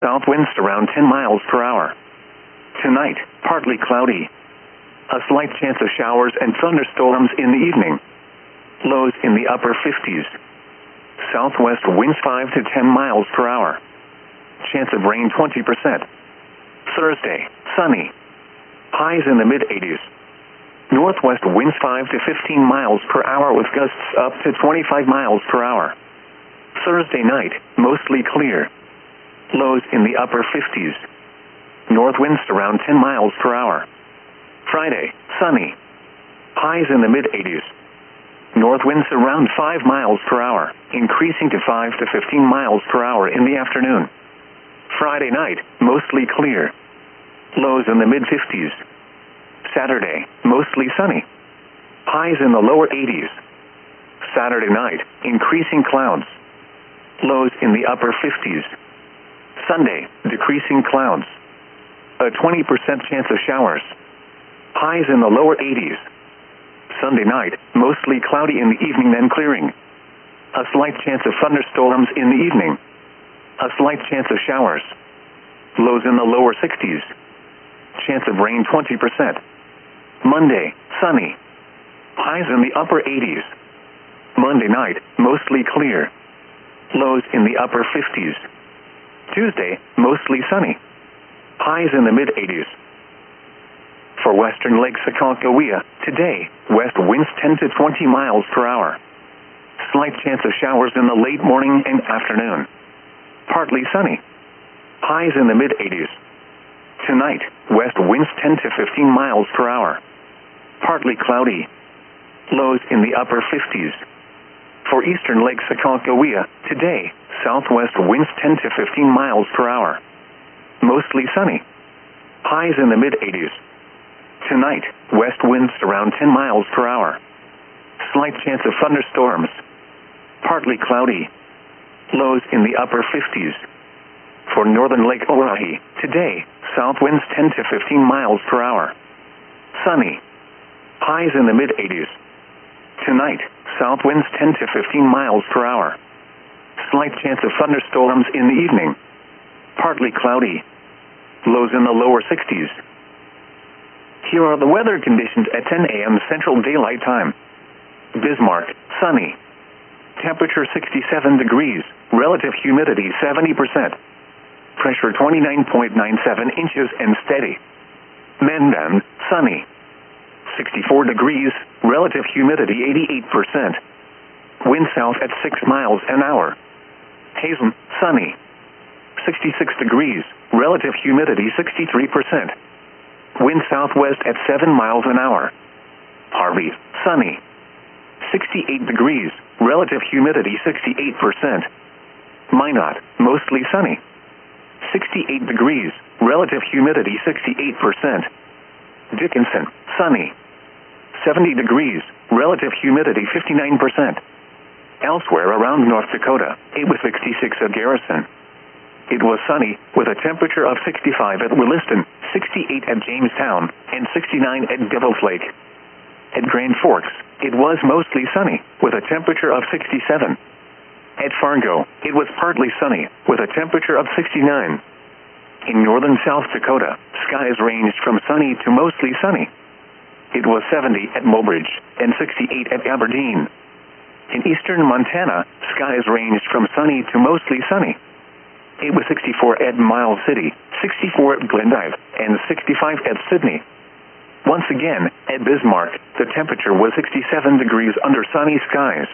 South winds around 10 miles per hour. Tonight, partly cloudy. A slight chance of showers and thunderstorms in the evening. Lows in the upper 50s. Southwest winds 5 to 10 miles per hour. Chance of rain 20%. Thursday, sunny. Highs in the mid-80s. Northwest winds 5 to 15 miles per hour with gusts up to 25 miles per hour. Thursday night, mostly clear. Lows in the upper 50s. North winds around 10 miles per hour. Friday, sunny. Highs in the mid-80s. North winds around 5 miles per hour, increasing to 5 to 15 miles per hour in the afternoon. Friday night, mostly clear. Lows in the mid-50s. Saturday, mostly sunny. Highs in the lower 80s. Saturday night, increasing clouds. Lows in the upper 50s. Sunday, decreasing clouds. A 20% chance of showers. Highs in the lower 80s. Sunday night, mostly cloudy in the evening, then clearing. A slight chance of thunderstorms in the evening. A slight chance of showers. Lows in the lower 60s. Chance of rain 20%. Monday, sunny. Highs in the upper 80s. Monday night, mostly clear. Lows in the upper 50s. Tuesday, mostly sunny. Highs in the mid-80s. For western Lake Sakakawea, today, west winds 10 to 20 miles per hour. Slight chance of showers in the late morning and afternoon. Partly sunny. Highs in the mid-80s. Tonight, west winds 10 to 15 miles per hour. Partly cloudy. Lows in the upper 50s. For eastern Lake Sakakawea, today, southwest winds 10 to 15 miles per hour. Mostly sunny. Highs in the mid-80s. Tonight, west winds around 10 miles per hour. Slight chance of thunderstorms. Partly cloudy. Lows in the upper 50s. For northern Lake Oahe, today, south winds 10 to 15 miles per hour. Sunny. Highs in the mid-80s. Tonight, south winds 10 to 15 miles per hour. Slight chance of thunderstorms in the evening. Partly cloudy. Lows in the lower 60s. Here are the weather conditions at 10 a.m. Central Daylight Time. Bismarck, sunny. Temperature 67 degrees. Relative humidity 70%. Pressure 29.97 inches and steady. Mendon, sunny. 64 degrees. Relative humidity 88%. Wind south at 6 miles an hour. Hazen, sunny. 66 degrees. Relative humidity 63%. Wind southwest at 7 miles an hour. Harvey, sunny. 68 degrees. Relative humidity 68%. Minot, mostly sunny. 68 degrees. Relative humidity 68%. Dickinson, sunny. 70 degrees. Relative humidity 59%. Elsewhere around North Dakota, it was 66 at Garrison. It was sunny, with a temperature of 65 at Williston, 68 at Jamestown, and 69 at Devil's Lake. At Grand Forks, it was mostly sunny, with a temperature of 67. At Fargo, it was partly sunny, with a temperature of 69. In northern South Dakota, skies ranged from sunny to mostly sunny. It was 70 at Mobridge, and 68 at Aberdeen. In eastern Montana, skies ranged from sunny to mostly sunny. It was 64 at Miles City, 64 at Glendive, and 65 at Sydney. Once again, at Bismarck, the temperature was 67 degrees under sunny skies.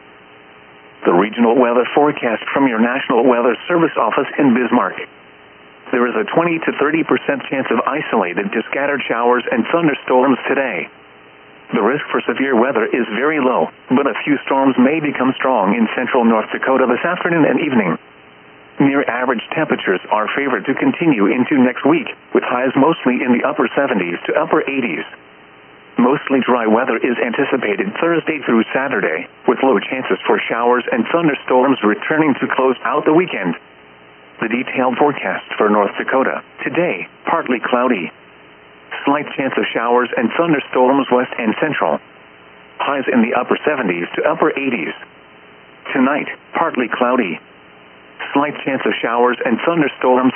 The regional weather forecast from your National Weather Service office in Bismarck. There is a 20 to 30% chance of isolated to scattered showers and thunderstorms today. The risk for severe weather is very low, but a few storms may become strong in central North Dakota this afternoon and evening. Near average temperatures are favored to continue into next week, with highs mostly in the upper 70s to upper 80s. Mostly dry weather is anticipated Thursday through Saturday, with low chances for showers and thunderstorms returning to close out the weekend. The detailed forecast for North Dakota. Today, partly cloudy. Slight chance of showers and thunderstorms west and central. Highs in the upper 70s to upper 80s. Tonight, partly cloudy. Slight chance of showers and thunderstorms